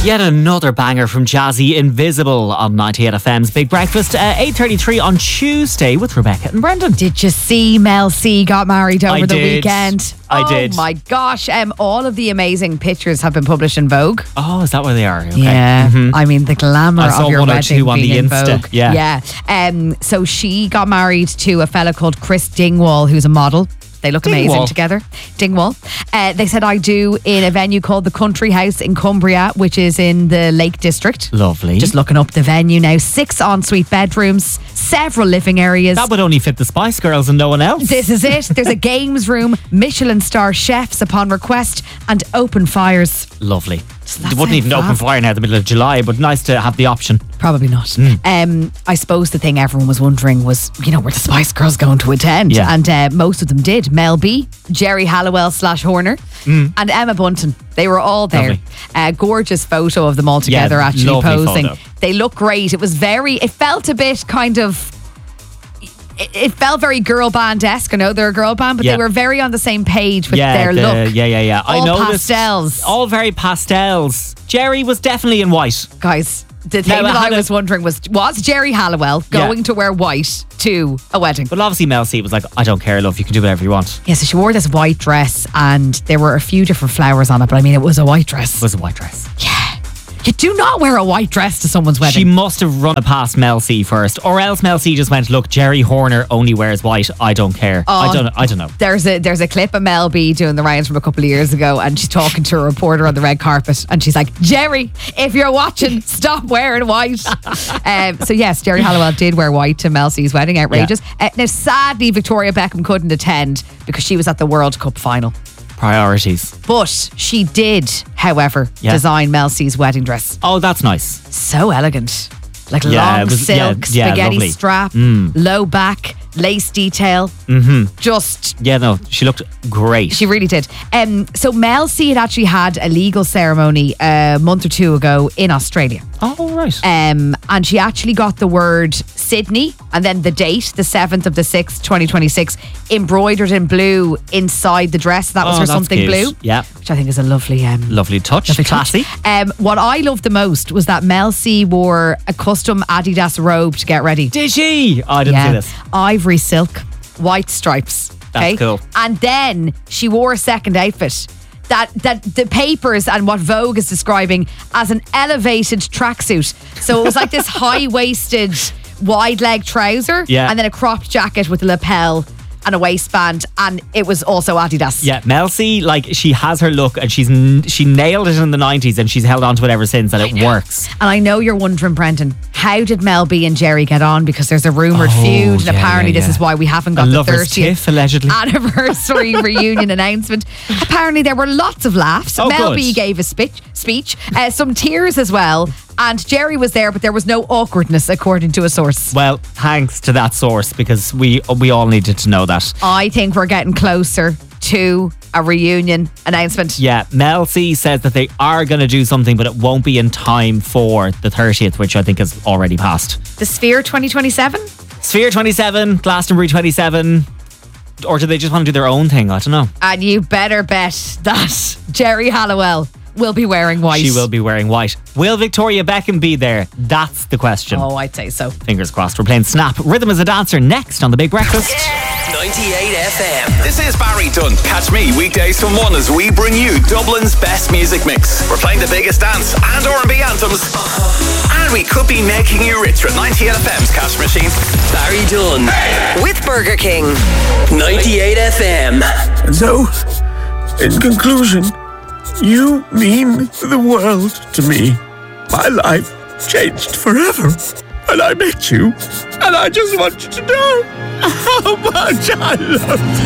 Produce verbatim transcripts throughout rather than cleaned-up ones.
Yet another banger from Jazzy, Invisible on ninety-eight F M's Big Breakfast. Uh, eight thirty-three on Tuesday with Rebecca and Brendan. Did you see Mel C got married over I the did. weekend? I oh did. Oh my gosh. Um, all of the amazing pictures have been published in Vogue. Oh, is that where they are? Okay. Yeah. Mm-hmm. I mean, the glamour I saw of your one or wedding two on being the in Insta. Vogue. Yeah. Yeah. Um, so she got married to a fella called Chris Dingwall, who's a model. They look amazing Dingwall. together. Dingwall. Uh, they said I do in a venue called the Country House in Cumbria, which is in the Lake District. Lovely. Just looking up the venue now. Six ensuite bedrooms, several living areas. That would only fit the Spice Girls and no one else. This is it. There's a games room, Michelin star chefs upon request, and open fires. Lovely. that They wouldn't even sound open fab? fire now in the middle of July, but nice to have the option. Probably not. Mm. Um, I suppose the thing everyone was wondering was, you know, were the Spice Girls going to attend? Yeah. And uh, most of them did. Mel B, Jerry Halliwell slash Horner, Mm. and Emma Bunton. They were all there. Lovely. Uh, gorgeous photo of them all together, Yeah, actually lovely posing. photo. They look great. It was very, it felt a bit kind of, it, it felt very girl band-esque. I know they're a girl band, but Yeah. they were very on the same page with yeah, their the- look. Yeah, yeah, yeah. All I noticed. pastels. All very pastels. Jerry was definitely in white. Guys, the thing Now, that I I had a- was wondering was, was Jerry Halliwell Yeah. going to wear white to a wedding? But obviously Mel C was like, I don't care, love, you can do whatever you want. Yeah, so she wore this white dress and there were a few different flowers on it, but I mean, it was a white dress. It was a white dress. Yeah. You do not wear a white dress to someone's wedding. She must have run it past Mel C first, or else Mel C just went, look, Jerry Horner only wears white. I don't care. Oh. I don't. I don't know. There's a there's a clip of Mel B doing the rounds from a couple of years ago, and she's talking to a reporter on the red carpet, and she's like, Jerry, if you're watching, stop wearing white. um, so yes, Jerry Halliwell did wear white to Mel C's wedding. Outrageous. Uh, now, sadly, Victoria Beckham couldn't attend because she was at the World Cup final. Priorities. But she did, however, Yeah. design Mel C's wedding dress. Oh, that's nice. So elegant. Like Yeah, long it was- silk, yeah, yeah, spaghetti lovely. strap, Mm. low back, lace detail. Mm-hmm. Just, Yeah, no, she looked great. she really did. Um, so Mel C had actually had a legal ceremony a month or two ago in Australia. Oh, right. Um, and she actually got the word Sydney and then the date, the seventh of the sixth, twenty twenty-six, embroidered in blue inside the dress. That was Oh, her that's something cute. blue. Yeah. Which I think is a lovely um, Lovely touch. Lovely touch. Classy. Um, what I loved the most was that Mel C wore a custom Adidas robe to get ready. Did she? Oh, I didn't yeah. see this. Ivory silk, white stripes. That's okay? cool. And then she wore a second outfit that that the papers and what Vogue is describing as an elevated tracksuit. So it was like this high-waisted, wide-leg trouser, Yeah. and then a cropped jacket with a lapel and a waistband, and it was also Adidas. Yeah, Mel C, like, she has her look and she's n- she nailed it in the nineties and she's held on to it ever since, and it works. And I know you're wondering, Brendan, how did Mel B and Jerry get on? Because there's a rumoured Oh, feud, and yeah, apparently yeah, this yeah. is why we haven't A got the lover's thirtieth tiff, allegedly. anniversary reunion announcement. Apparently there were lots of laughs. Oh, Mel good. B gave a speech, speech uh, some tears as well, and Jerry was there, but there was no awkwardness, according to a source. Well, thanks to that source, because we we all needed to know that. I think we're getting closer to a reunion announcement. Yeah, Mel C says that they are going to do something, but it won't be in time for the thirtieth, which I think has already passed. The Sphere twenty twenty-seven? Sphere twenty-seven, Glastonbury twenty-seven, or do they just want to do their own thing? I don't know. And you better bet that Jerry Halliwell will be wearing white. She will be wearing white. Will Victoria Beckham be there? That's the question. Oh, I'd say so. Fingers crossed. We're playing Snap. Rhythm is a Dancer next on The Big Breakfast. ninety-eight F M. This is Barry Dunn. Catch me weekdays from one as we bring you Dublin's best music mix. We're playing the biggest dance and R and B anthems. And we could be making you richer at ninety-eight F M's cash machine. Barry Dunn. With Burger King. ninety-eight F M. And so, in conclusion, you mean the world to me. My life changed forever when I met you, and I just want you to know how much I love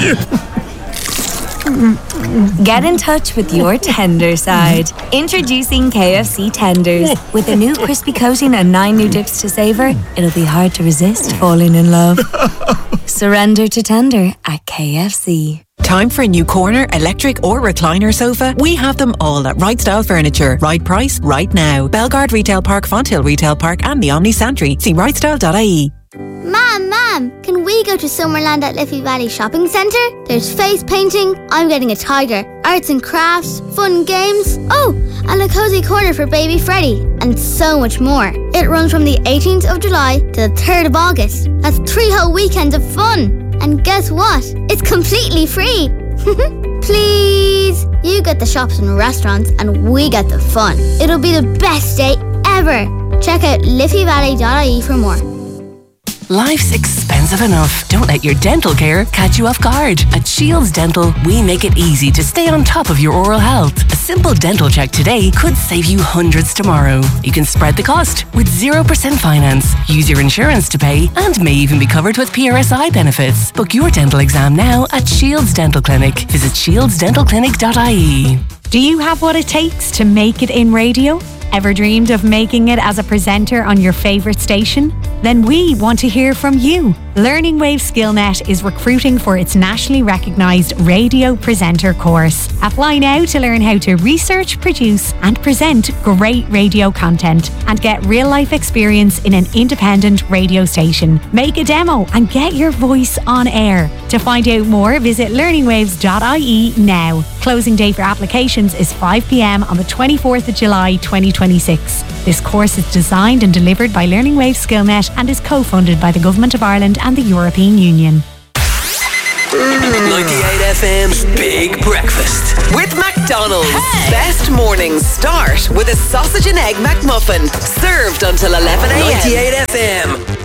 you. Get in touch with your tender side. Introducing K F C Tenders. With a new crispy coating and nine new dips to savor, it'll be hard to resist falling in love. Surrender to tender at K F C. Time for a new corner, electric or recliner sofa? We have them all at Right Style Furniture. Right price, right now. Belgard Retail Park, Fonthill Retail Park and the Omni Santry. See right style dot I E. Mom, Mom, can we go to Summerland at Liffey Valley Shopping Centre? There's face painting, I'm getting a tiger, arts and crafts, fun games. Oh, and look cozy corner for baby Freddie, and so much more. It runs from the eighteenth of July to the third of August. That's three whole weekends of fun. And guess what? It's completely free. Please. You get the shops and restaurants, and we get the fun. It'll be the best day ever. Check out liffey valley dot I E for more. Life's expensive enough. Don't let your dental care catch you off guard. At Shields Dental, we make it easy to stay on top of your oral health. A simple dental check today could save you hundreds tomorrow. You can spread the cost with zero percent finance, use your insurance to pay, and may even be covered with P R S I benefits. Book your dental exam now at Shields Dental Clinic. Visit shields dental clinic dot I E. Do you have what it takes to make it in radio? Ever dreamed of making it as a presenter on your favourite station? Then we want to hear from you. Learning Wave SkillNet is recruiting for its nationally recognised radio presenter course. Apply now to learn how to research, produce and present great radio content and get real-life experience in an independent radio station. Make a demo and get your voice on air. To find out more, visit learning waves dot I E now. Closing day for applications is five p.m. on the twenty-fourth of July twenty twenty-six. This course is designed and delivered by Learning Wave SkillNet and is co-funded by the Government of Ireland and the European Union. ninety-eight F M's Big Breakfast with McDonald's. Hey. Best mornings start with a sausage and egg McMuffin, served until eleven a.m. ninety-eight F M.